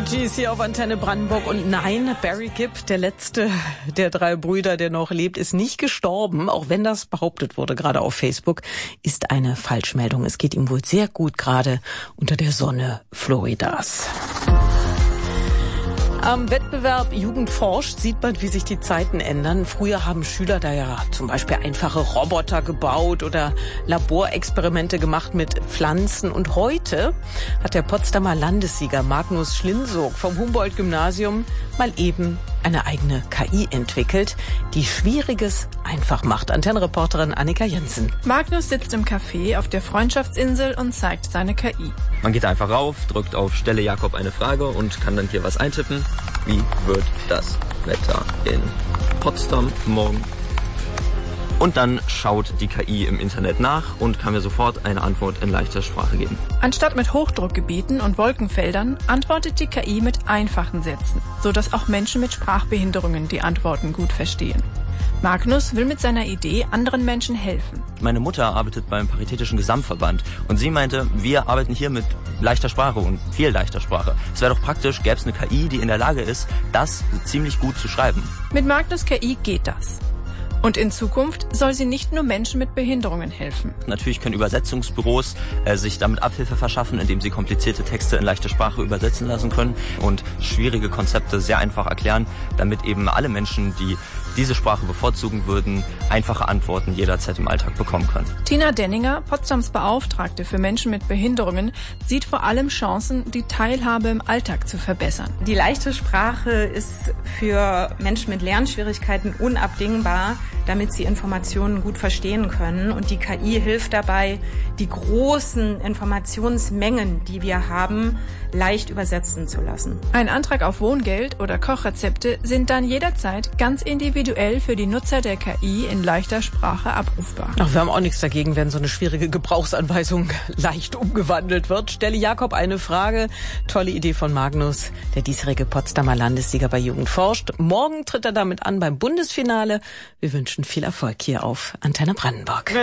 Gees hier auf Antenne Brandenburg. Und nein, Barry Gibb, der letzte der 3 Brüder, der noch lebt, ist nicht gestorben, auch wenn das behauptet wurde, gerade auf Facebook, ist eine Falschmeldung. Es geht ihm wohl sehr gut gerade unter der Sonne Floridas. Am Wettbewerb Jugend forscht sieht man, wie sich die Zeiten ändern. Früher haben Schüler da ja zum Beispiel einfache Roboter gebaut oder Laborexperimente gemacht mit Pflanzen. Und heute hat der Potsdamer Landessieger Magnus Schlinsog vom Humboldt-Gymnasium mal eben eine eigene KI entwickelt, die Schwieriges einfach macht. Antennenreporterin Annika Jensen. Magnus sitzt im Café auf der Freundschaftsinsel und zeigt seine KI. Man geht einfach rauf, drückt auf Stelle Jakob eine Frage und kann dann hier was eintippen. Wie wird das Wetter in Potsdam morgen? Und dann schaut die KI im Internet nach und kann mir sofort eine Antwort in leichter Sprache geben. Anstatt mit Hochdruckgebieten und Wolkenfeldern antwortet die KI mit einfachen Sätzen, sodass auch Menschen mit Sprachbehinderungen die Antworten gut verstehen. Magnus will mit seiner Idee anderen Menschen helfen. Meine Mutter arbeitet beim Paritätischen Gesamtverband und sie meinte, wir arbeiten hier mit leichter Sprache und viel leichter Sprache. Es wäre doch praktisch, gäbe es eine KI, die in der Lage ist, das ziemlich gut zu schreiben. Mit Magnus KI geht das. Und in Zukunft soll sie nicht nur Menschen mit Behinderungen helfen. Natürlich können Übersetzungsbüros sich damit Abhilfe verschaffen, indem sie komplizierte Texte in leichter Sprache übersetzen lassen können und schwierige Konzepte sehr einfach erklären, damit eben alle Menschen, die diese Sprache bevorzugen würden, einfache Antworten jederzeit im Alltag bekommen können. Tina Denninger, Potsdams Beauftragte für Menschen mit Behinderungen, sieht vor allem Chancen, die Teilhabe im Alltag zu verbessern. Die leichte Sprache ist für Menschen mit Lernschwierigkeiten unabdingbar, damit sie Informationen gut verstehen können. Und die KI hilft dabei, die großen Informationsmengen, die wir haben, leicht übersetzen zu lassen. Ein Antrag auf Wohngeld oder Kochrezepte sind dann jederzeit ganz individuell für die Nutzer der KI in leichter Sprache abrufbar. Ach, wir haben auch nichts dagegen, wenn so eine schwierige Gebrauchsanweisung leicht umgewandelt wird. Stelle Jakob eine Frage. Tolle Idee von Magnus, der diesjährige Potsdamer Landessieger bei Jugend forscht. Morgen tritt er damit an beim Bundesfinale. Wir wünschen viel Erfolg hier auf Antenne Brandenburg.